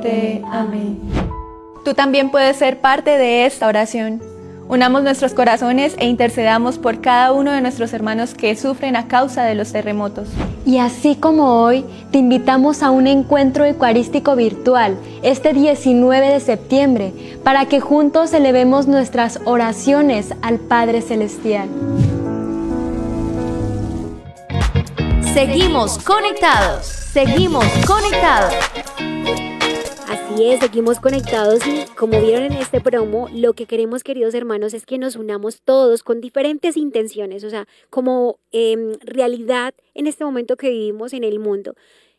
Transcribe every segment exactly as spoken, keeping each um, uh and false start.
siempre. Amén. Tú también puedes ser parte de esta oración. Unamos nuestros corazones e intercedamos por cada uno de nuestros hermanos que sufren a causa de los terremotos. Y así como hoy, te invitamos a un encuentro eucarístico virtual este diecinueve de septiembre para que juntos elevemos nuestras oraciones al Padre Celestial. Seguimos conectados, seguimos conectados. Así es, seguimos conectados y como vieron en este promo, lo que queremos, queridos hermanos, es que nos unamos todos con diferentes intenciones, o sea, como eh, realidad en este momento que vivimos en el mundo.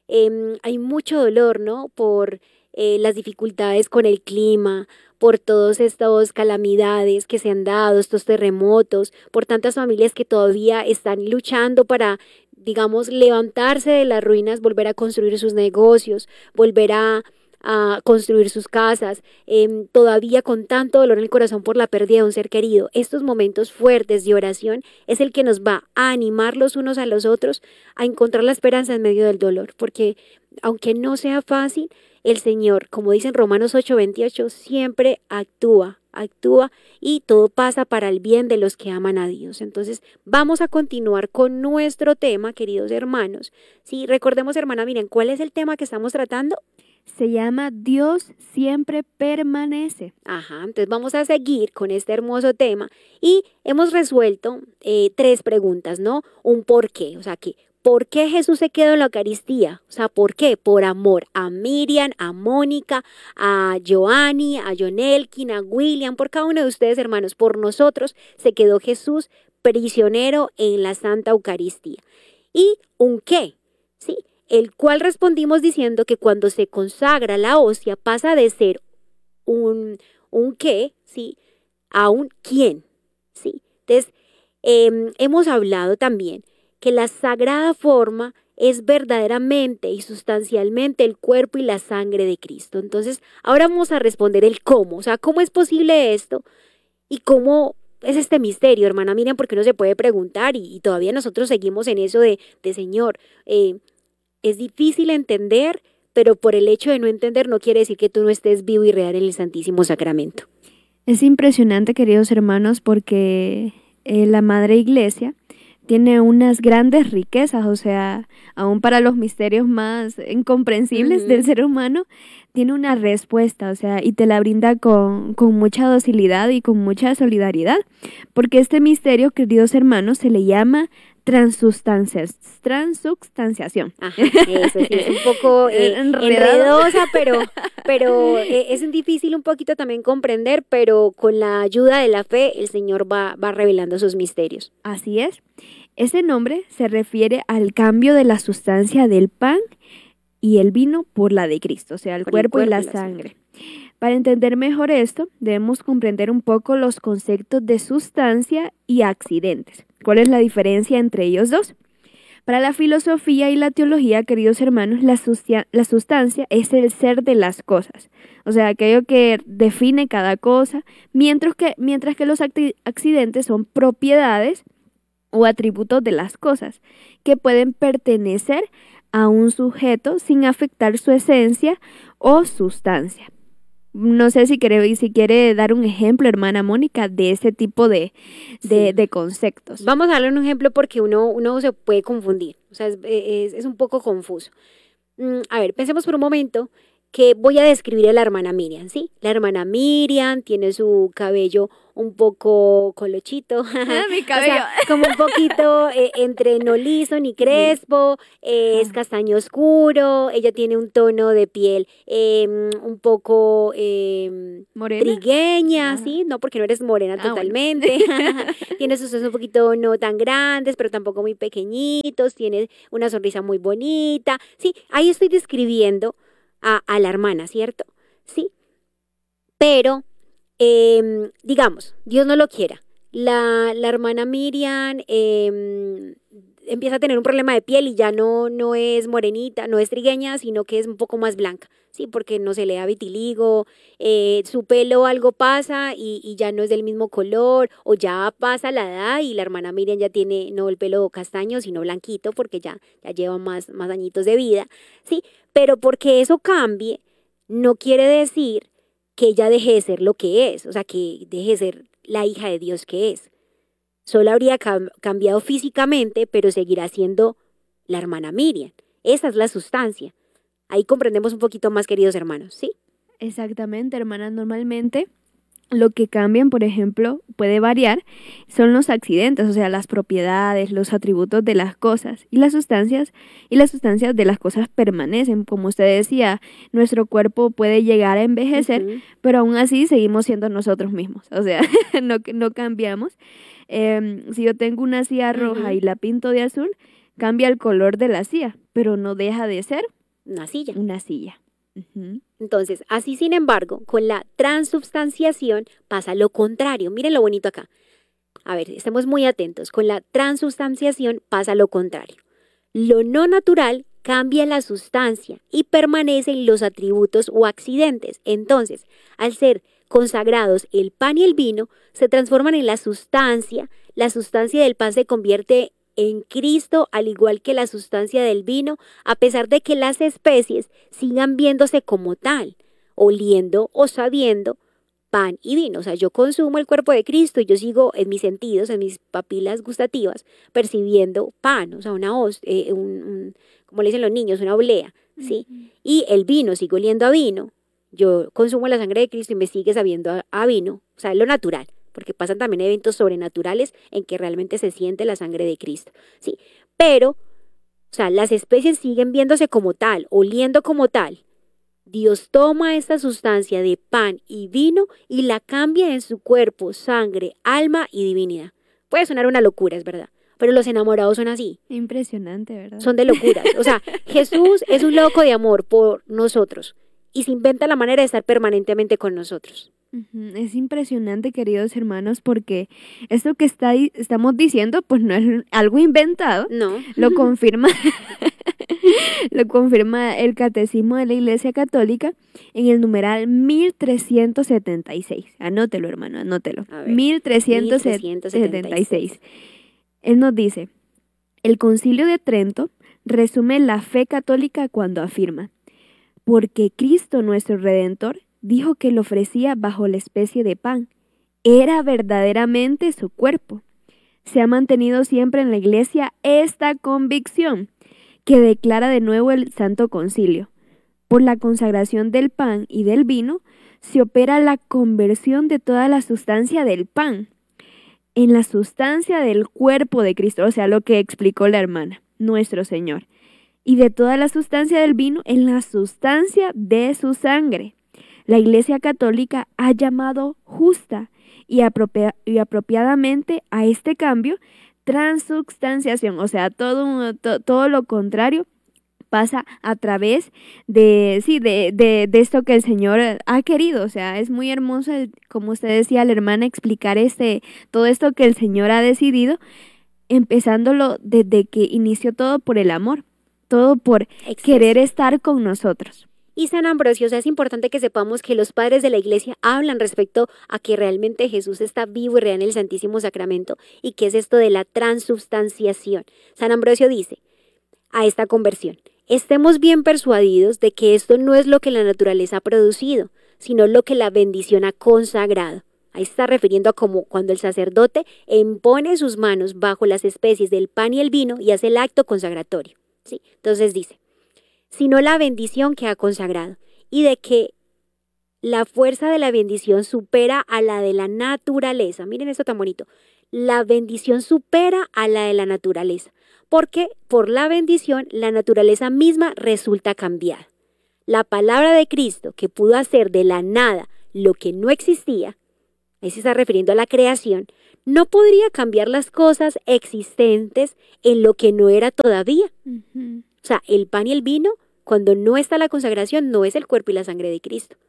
Eh, hay mucho dolor, ¿no? Por eh, las dificultades con el clima, por todas estas calamidades que se han dado, estos terremotos, por tantas familias que todavía están luchando para, digamos, levantarse de las ruinas, volver a construir sus negocios, volver a a construir sus casas, eh, todavía con tanto dolor en el corazón por la pérdida de un ser querido. Estos momentos fuertes de oración es el que nos va a animar los unos a los otros a encontrar la esperanza en medio del dolor, porque aunque no sea fácil, el Señor, como dice en Romanos ocho veintiocho, siempre actúa, actúa y todo pasa para el bien de los que aman a Dios. Entonces vamos a continuar con nuestro tema, queridos hermanos. Sí, recordemos, hermana, miren, ¿cuál es el tema que estamos tratando? Se llama Dios siempre permanece. Ajá, entonces vamos a seguir con este hermoso tema y hemos resuelto eh, tres preguntas, ¿no? Un por qué, o sea que, ¿por qué Jesús se quedó en la Eucaristía? O sea, ¿por qué? Por amor a Miriam, a Mónica, a Joanny, a John Elkin, a William, por cada uno de ustedes, hermanos, por nosotros se quedó Jesús prisionero en la Santa Eucaristía. ¿Y un qué? Sí, el cual respondimos diciendo que cuando se consagra la hostia pasa de ser un, un qué, ¿sí?, a un quién, ¿sí? Entonces, eh, hemos hablado también que la sagrada forma es verdaderamente y sustancialmente el cuerpo y la sangre de Cristo. Entonces, ahora vamos a responder el cómo, o sea, ¿cómo es posible esto? Y cómo es este misterio, hermana Miriam, porque uno se puede preguntar y, y todavía nosotros seguimos en eso de, de Señor, eh, es difícil entender, pero por el hecho de no entender no quiere decir que tú no estés vivo y real en el Santísimo Sacramento. Es impresionante, queridos hermanos, porque eh, la Madre Iglesia tiene unas grandes riquezas, o sea, aún para los misterios más incomprensibles uh-huh. del ser humano, tiene una respuesta, o sea, y te la brinda con, con mucha docilidad y con mucha solidaridad, porque este misterio, queridos hermanos, se le llama Transustancias, transubstanciación. Ajá, eso sí, es un poco eh, enredosa, pero, pero eh, es difícil un poquito también comprender, pero con la ayuda de la fe el Señor va, va revelando sus misterios. Así es. Ese nombre se refiere al cambio de la sustancia del pan y el vino por la de Cristo, o sea, el, cuerpo, el cuerpo y la, y la sangre. sangre. Para entender mejor esto, debemos comprender un poco los conceptos de sustancia y accidentes. ¿Cuál es la diferencia entre ellos dos? Para la filosofía y la teología, queridos hermanos, la, sustia- la sustancia es el ser de las cosas, o sea, aquello que define cada cosa, mientras que, mientras que los acti- accidentes son propiedades o atributos de las cosas, que pueden pertenecer a un sujeto sin afectar su esencia o sustancia. No sé si quiere, si quiere dar un ejemplo, hermana Mónica, de ese tipo de, de, sí. de conceptos. Vamos a darle un ejemplo porque uno, uno se puede confundir, o sea, es, es, es un poco confuso. Mm, a ver, pensemos por un momento que voy a describir a la hermana Miriam, ¿sí? La hermana Miriam tiene su cabello un poco colochito, ah, mi cabello. O sea, como un poquito eh, entre no liso ni crespo, eh, es castaño oscuro, ella tiene un tono de piel eh, un poco eh, trigueña, ah. ¿sí? No, porque no eres morena ah, totalmente, bueno. Tiene sus ojos un poquito no tan grandes, pero tampoco muy pequeñitos, tiene una sonrisa muy bonita, ¿sí? Ahí estoy describiendo A, a la hermana, ¿cierto? Sí, pero eh, digamos, Dios no lo quiera, la, la hermana Miriam eh, empieza a tener un problema de piel y ya no, no es morenita, no es trigueña, sino que es un poco más blanca, sí, porque no se le da vitiligo, eh, su pelo algo pasa y, y ya no es del mismo color, o ya pasa la edad y la hermana Miriam ya tiene no el pelo castaño, sino blanquito, porque ya, ya lleva más, más añitos de vida, sí, pero porque eso cambie, no quiere decir que ella deje de ser lo que es, o sea, que deje de ser la hija de Dios que es. Solo habría cam- cambiado físicamente, pero seguirá siendo la hermana Miriam. Esa es la sustancia. Ahí comprendemos un poquito más, queridos hermanos, ¿sí? Exactamente, hermanas. Normalmente lo que cambian, por ejemplo, puede variar, son los accidentes, o sea, las propiedades, los atributos de las cosas y las sustancias, y las sustancias de las cosas permanecen. Como usted decía, nuestro cuerpo puede llegar a envejecer, uh-huh. pero aún así seguimos siendo nosotros mismos, o sea, no, no cambiamos. Eh, si yo tengo una silla roja uh-huh. y la pinto de azul, cambia el color de la silla, pero no deja de ser una silla. Una silla. Uh-huh. Entonces, así sin embargo, con la transubstanciación pasa lo contrario. Miren lo bonito acá. A ver, estemos muy atentos. Con la transubstanciación pasa lo contrario. Lo no natural cambia la sustancia y permanecen los atributos o accidentes. Entonces, al ser consagrados el pan y el vino, se transforman en la sustancia. La sustancia del pan se convierte en Cristo, al igual que la sustancia del vino, a pesar de que las especies sigan viéndose como tal, oliendo o sabiendo pan y vino. O sea, yo consumo el cuerpo de Cristo y yo sigo en mis sentidos, en mis papilas gustativas, percibiendo pan, o sea, una hoz, eh, un, un, como le dicen los niños, una oblea, ¿sí? Uh-huh. Y el vino, sigo oliendo a vino. Yo consumo la sangre de Cristo y me sigue sabiendo a, a vino, o sea, es lo natural. Porque pasan también eventos sobrenaturales en que realmente se siente la sangre de Cristo, ¿sí? Pero, o sea, las especies siguen viéndose como tal, oliendo como tal. Dios toma esta sustancia de pan y vino y la cambia en su cuerpo, sangre, alma y divinidad. Puede sonar una locura, es verdad, pero los enamorados son así. Impresionante, ¿verdad? Son de locuras. O sea, Jesús es un loco de amor por nosotros y se inventa la manera de estar permanentemente con nosotros. Es impresionante, queridos hermanos, porque esto que está, estamos diciendo, pues no es algo inventado, no. Lo confirma, lo confirma el Catecismo de la Iglesia Católica en el numeral mil trescientos setenta y seis. Anótelo, hermano, anótelo. Ver, mil trescientos setenta y seis. Él nos dice: el Concilio de Trento resume la fe católica cuando afirma: porque Cristo nuestro Redentor dijo que lo ofrecía bajo la especie de pan. Era verdaderamente su cuerpo. Se ha mantenido siempre en la Iglesia esta convicción que declara de nuevo el Santo Concilio. Por la consagración del pan y del vino se opera la conversión de toda la sustancia del pan en la sustancia del cuerpo de Cristo, o sea, lo que explicó la hermana, nuestro Señor, y de toda la sustancia del vino en la sustancia de su sangre. La Iglesia Católica ha llamado justa y, apropia- y apropiadamente a este cambio transubstanciación, o sea, todo, to- todo lo contrario pasa a través de, sí, de, de, de esto que el Señor ha querido. O sea, es muy hermoso, el, como usted decía, la hermana, explicar este, todo esto que el Señor ha decidido, empezándolo desde que inició todo por el amor, todo por Excelso. Querer estar con nosotros. Y San Ambrosio, o sea, es importante que sepamos que los padres de la Iglesia hablan respecto a que realmente Jesús está vivo y real en el Santísimo Sacramento y que es esto de la transubstanciación. San Ambrosio dice a esta conversión: estemos bien persuadidos de que esto no es lo que la naturaleza ha producido, sino lo que la bendición ha consagrado. Ahí está refiriendo a como cuando el sacerdote impone sus manos bajo las especies del pan y el vino y hace el acto consagratorio. ¿Sí? Entonces dice: sino la bendición que ha consagrado, y de que la fuerza de la bendición supera a la de la naturaleza. Miren esto tan bonito. La bendición supera a la de la naturaleza, porque por la bendición la naturaleza misma resulta cambiada. La palabra de Cristo, que pudo hacer de la nada lo que no existía, ahí se está refiriendo a la creación, no podría cambiar las cosas existentes en lo que no era todavía. Uh-huh. O sea, el pan y el vino, cuando no está la consagración, no es el cuerpo y la sangre de Cristo.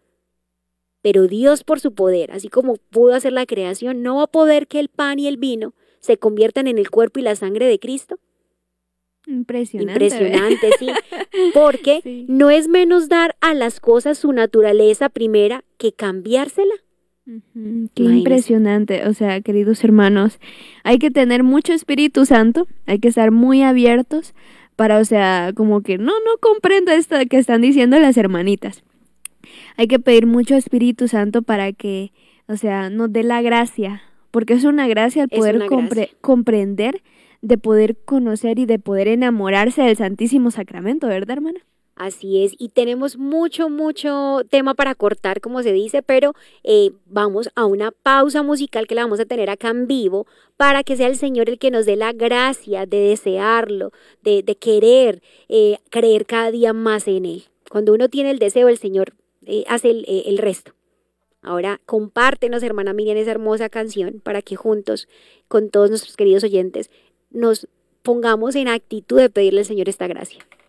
Pero Dios, por su poder, así como pudo hacer la creación, ¿no va a poder que el pan y el vino se conviertan en el cuerpo y la sangre de Cristo? Impresionante. Impresionante, sí. Porque sí. No es menos dar a las cosas su naturaleza primera que cambiársela. Uh-huh. Qué impresionante. O sea, queridos hermanos, hay que tener mucho Espíritu Santo, hay que estar muy abiertos para, o sea, como que no, no comprendo esto que están diciendo las hermanitas. Hay que pedir mucho Espíritu Santo para que, o sea, nos dé la gracia, porque es una gracia el poder compre- gracia. comprender, de poder conocer y de poder enamorarse del Santísimo Sacramento, ¿verdad, hermana? Así es, y tenemos mucho, mucho tema para cortar, como se dice, pero eh, vamos a una pausa musical que la vamos a tener acá en vivo para que sea el Señor el que nos dé la gracia de desearlo, de, de querer, eh, creer cada día más en Él. Cuando uno tiene el deseo, el Señor eh, hace el, eh, el resto. Ahora compártenos, hermana Miriam, esa hermosa canción para que juntos, con todos nuestros queridos oyentes, nos pongamos en actitud de pedirle al Señor esta gracia.